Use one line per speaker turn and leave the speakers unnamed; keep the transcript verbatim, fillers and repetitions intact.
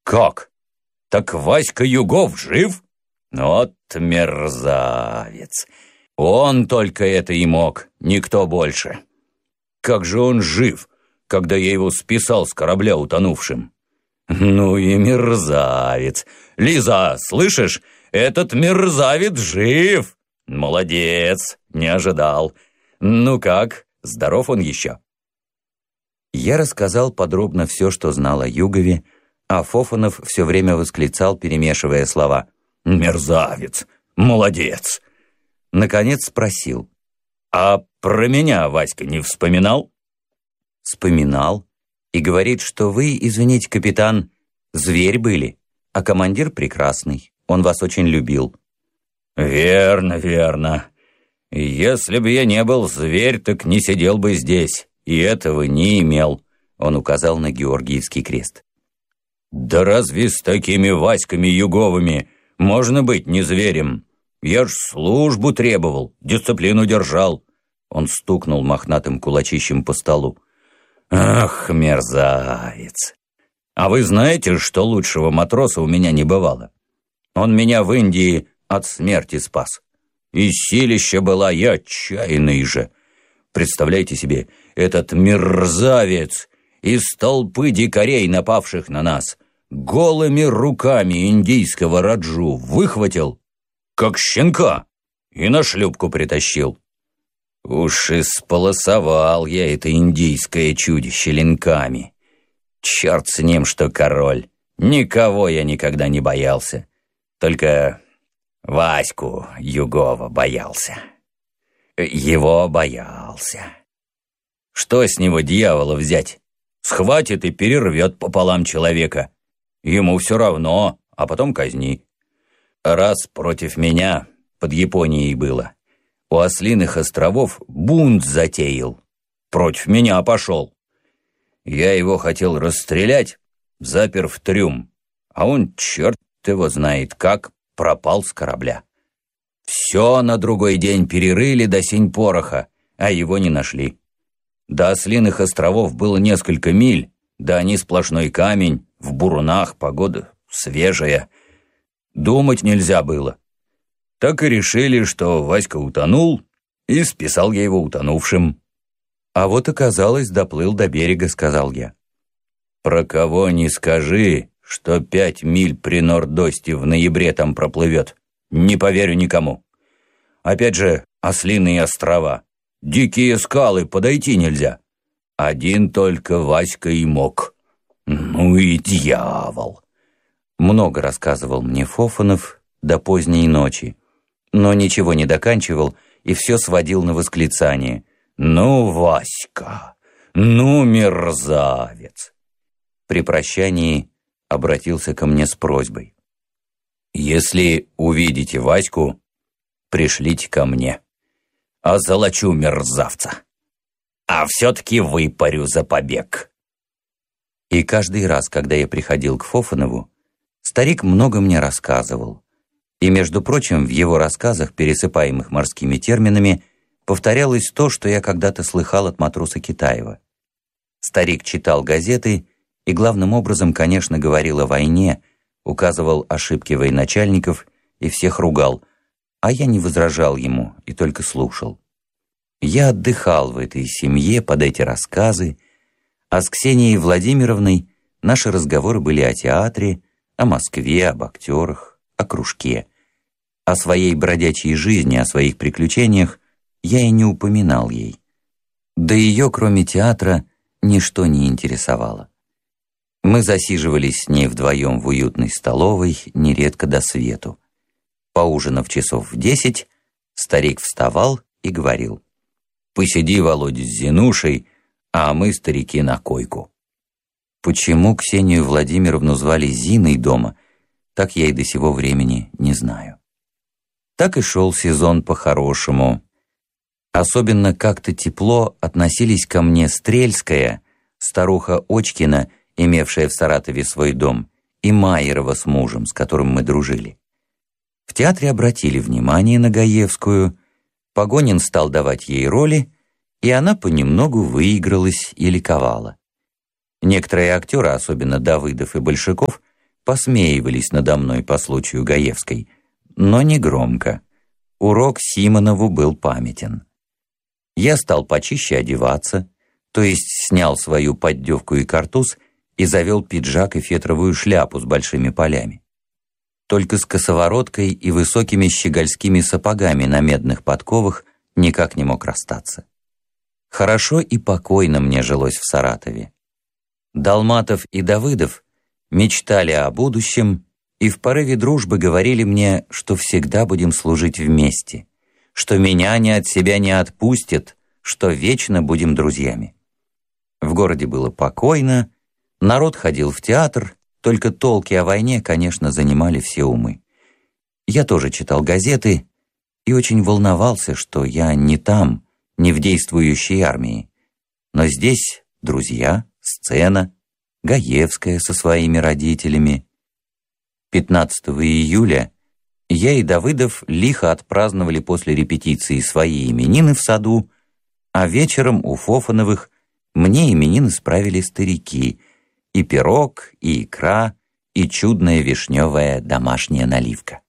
«Как? Так Васька Югов жив? Вот мерзавец! Он только это и мог, никто больше. Как же он жив, когда я его списал с корабля утонувшим? Ну и мерзавец! Лиза, слышишь, этот мерзавец жив! Молодец, не ожидал. Ну как, здоров он еще?» Я рассказал подробно все, что знал о Югове, а Фофанов все время восклицал, перемешивая слова: «Мерзавец! Молодец!» Наконец спросил: «А про меня Васька не вспоминал?» «Вспоминал. И говорит, что вы, извините, капитан, зверь были, а командир прекрасный, он вас очень любил». «Верно, верно. Если бы я не был зверь, так не сидел бы здесь, и этого не имел», — он указал на Георгиевский крест. «Да разве с такими Васьками Юговыми можно быть не зверем? Я ж службу требовал, дисциплину держал». Он стукнул мохнатым кулачищем по столу. «Ах, мерзавец! А вы знаете, что лучшего матроса у меня не бывало? Он меня в Индии от смерти спас. И силища была я отчаянный же. Представляете себе, этот мерзавец из толпы дикарей, напавших на нас, голыми руками индийского раджу выхватил, как щенка, и на шлюпку притащил. Уж и сполосовал я это индийское чудище ленками. Черт с ним, что король. Никого я никогда не боялся. Только Ваську Югова боялся. Его боялся. Что с него, дьявола, взять? Схватит и перервет пополам человека. Ему все равно, а потом казни. Раз против меня под Японией было. У Ослиных островов бунт затеял. Против меня пошел. Я его хотел расстрелять, запер в трюм. А он, черт его знает как, пропал с корабля. Все на другой день перерыли до синь пороха, а его не нашли. До Ослиных островов было несколько миль, да они сплошной камень, в бурунах, погода свежая. Думать нельзя было. Так и решили, что Васька утонул, и списал я его утонувшим. А вот оказалось, доплыл до берега, сказал я. Про кого не скажи, что пять миль при Нордосте в ноябре там проплывет. Не поверю никому. Опять же, Ослиные острова. Дикие скалы, подойти нельзя. Один только Васька и мог. Ну и дьявол. Много рассказывал мне Фофанов до поздней ночи, но ничего не доканчивал и все сводил на восклицание. «Ну, Васька! Ну, мерзавец!» При прощании обратился ко мне с просьбой. «Если увидите Ваську, пришлите ко мне. Озолочу мерзавца. А все-таки выпарю за побег». И каждый раз, когда я приходил к Фофанову, старик много мне рассказывал. И, между прочим, в его рассказах, пересыпаемых морскими терминами, повторялось то, что я когда-то слыхал от матроса Китаева. Старик читал газеты и, главным образом, конечно, говорил о войне, указывал ошибки военачальников и всех ругал, а я не возражал ему и только слушал. Я отдыхал в этой семье под эти рассказы, а с Ксенией Владимировной наши разговоры были о театре, о Москве, об актерах, о кружке. О своей бродячей жизни, о своих приключениях я и не упоминал ей. Да ее, кроме театра, ничто не интересовало. Мы засиживались с ней вдвоем в уютной столовой, нередко до свету. Поужинав часов в десять, старик вставал и говорил: «Посиди, Володя, с Зинушей, а мы, старики, на койку». Почему Ксению Владимировну звали Зиной дома, так я и до сего времени не знаю. Так и шел сезон по-хорошему. Особенно как-то тепло относились ко мне Стрельская, старуха Очкина, имевшая в Саратове свой дом, и Майерова с мужем, с которым мы дружили. В театре обратили внимание на Гаевскую, Погонин стал давать ей роли, и она понемногу выигралась и ликовала. Некоторые актеры, особенно Давыдов и Большаков, посмеивались надо мной по случаю Гаевской, но не громко. Урок Симонову был памятен. Я стал почище одеваться, то есть снял свою поддевку и картуз и завел пиджак и фетровую шляпу с большими полями. Только с косовороткой и высокими щегольскими сапогами на медных подковах никак не мог расстаться. Хорошо и покойно мне жилось в Саратове. Долматов и Давыдов мечтали о будущем и в порыве дружбы говорили мне, что всегда будем служить вместе, что меня ни от себя не отпустят, что вечно будем друзьями. В городе было покойно, народ ходил в театр, только толки о войне, конечно, занимали все умы. Я тоже читал газеты и очень волновался, что я не там, не в действующей армии. Но здесь друзья, сцена, Гаевская со своими родителями. пятнадцатого июля я и Давыдов лихо отпраздновали после репетиции свои именины в саду, а вечером у Фофановых мне именины справили старики, и пирог, и икра, и чудная вишневая домашняя наливка.